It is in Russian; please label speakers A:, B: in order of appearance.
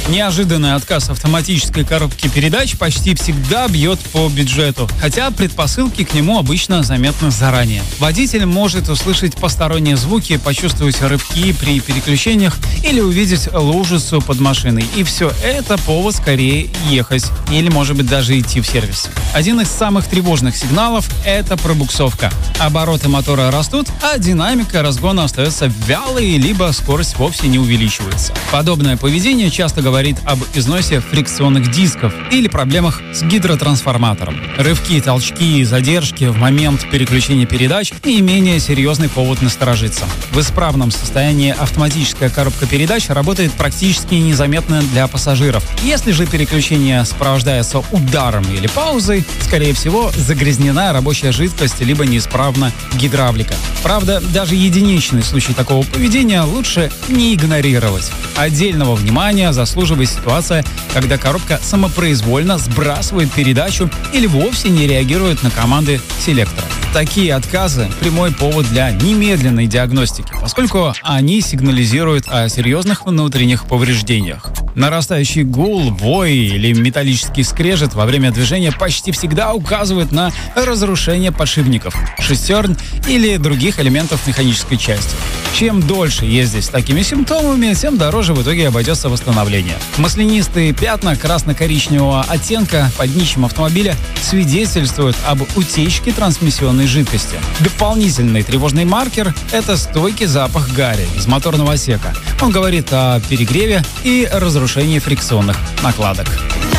A: Неожиданный отказ автоматической коробки передач почти всегда бьет по бюджету, хотя предпосылки к нему обычно заметны заранее. Водитель может услышать посторонние звуки, почувствовать рывки при переключениях или увидеть лужицу под машиной. И все это повод скорее ехать или, может быть, даже идти в сервис. Один из самых тревожных сигналов – это пробуксовка. Обороты мотора растут, а динамика разгона остается вялой, либо скорость вовсе не увеличивается. Подобное поведение часто говорит об износе фрикционных дисков или проблемах с гидротрансформатором. Рывки, толчки и задержки в момент переключения передач не менее серьезный повод насторожиться. В исправном состоянии автоматическая коробка передач работает практически незаметно для пассажиров. Если же переключение сопровождается ударом или паузой, скорее всего, загрязнена рабочая жидкость либо неисправна гидравлика. Правда, даже единичный случай такого поведения лучше не игнорировать. Отдельного внимания заслуживает ситуация, когда коробка самопроизвольно сбрасывает передачу или вовсе не реагирует на команды селектора. Такие отказы – прямой повод для немедленной диагностики, поскольку они сигнализируют о серьезных внутренних повреждениях. Нарастающий гул, вой или металлический скрежет во время движения почти всегда указывают на разрушение подшипников, шестерн или других элементов механической части. Чем дольше ездить с такими симптомами, тем дороже в итоге обойдется восстановление. Маслянистые пятна красно-коричневого оттенка под днищем автомобиля свидетельствуют об утечке трансмиссионной жидкости. Дополнительный тревожный маркер – это стойкий запах гари из моторного отсека. Он говорит о перегреве и разрушении фрикционных накладок.